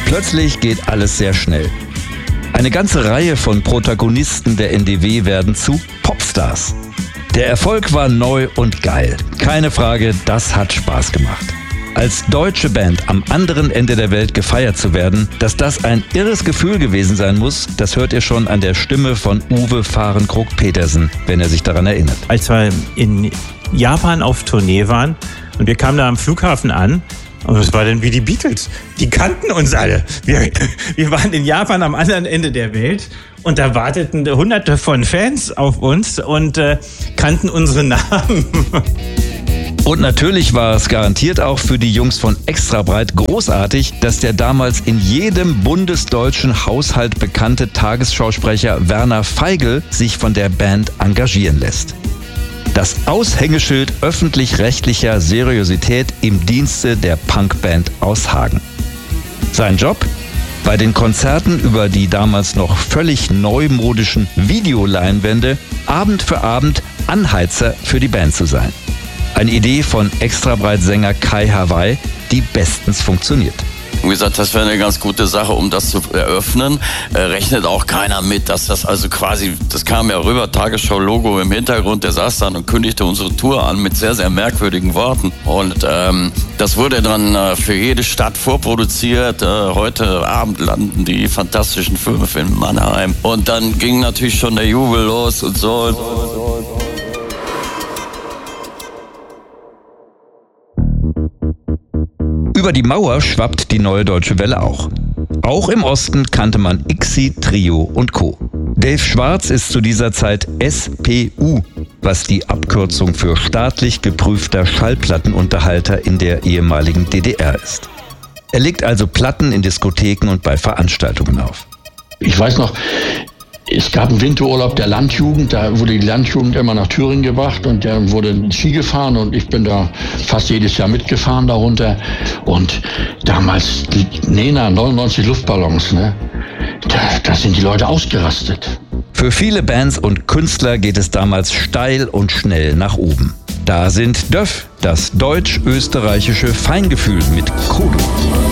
Plötzlich geht alles sehr schnell. Eine ganze Reihe von Protagonisten der NDW werden zu Popstars. Der Erfolg war neu und geil. Keine Frage, das hat Spaß gemacht. Als deutsche Band am anderen Ende der Welt gefeiert zu werden, dass das ein irres Gefühl gewesen sein muss, das hört ihr schon an der Stimme von Uwe Fahrenkrog-Petersen, wenn er sich daran erinnert. Als wir in Japan auf Tournee waren und wir kamen da am Flughafen an, und es war dann wie die Beatles. Die kannten uns alle. Wir waren in Japan am anderen Ende der Welt und da warteten Hunderte von Fans auf uns und kannten unsere Namen. Und natürlich war es garantiert auch für die Jungs von Extrabreit großartig, dass der damals in jedem bundesdeutschen Haushalt bekannte Tagesschausprecher Werner Feigl sich von der Band engagieren lässt. Das Aushängeschild öffentlich-rechtlicher Seriosität im Dienste der Punkband aus Hagen. Sein Job? Bei den Konzerten über die damals noch völlig neumodischen Videoleinwände Abend für Abend Anheizer für die Band zu sein. Eine Idee von Extrabreit-Sänger Kai Hawaii, die bestens funktioniert. Wie gesagt, das wäre eine ganz gute Sache, um das zu eröffnen. Rechnet auch keiner mit, dass das also quasi, das kam ja rüber, Tagesschau-Logo im Hintergrund, der saß dann und kündigte unsere Tour an mit sehr, sehr merkwürdigen Worten. Und das wurde dann für jede Stadt vorproduziert. Heute Abend landen die Fantastischen Fünf in Mannheim. Und dann ging natürlich schon der Jubel los und so. Über die Mauer schwappt die Neue Deutsche Welle auch. Auch im Osten kannte man ICSI, Trio und Co. Dave Schwarz ist zu dieser Zeit SPU, was die Abkürzung für staatlich geprüfter Schallplattenunterhalter in der ehemaligen DDR ist. Er legt also Platten in Diskotheken und bei Veranstaltungen auf. Ich weiß noch, es gab einen Winterurlaub der Landjugend, da wurde die Landjugend immer nach Thüringen gebracht und da wurde Ski gefahren und ich bin da fast jedes Jahr mitgefahren darunter. Und damals die Nena 99 Luftballons, ne? Da sind die Leute ausgerastet. Für viele Bands und Künstler geht es damals steil und schnell nach oben. Da sind Döff, das deutsch-österreichische Feingefühl mit Kodo.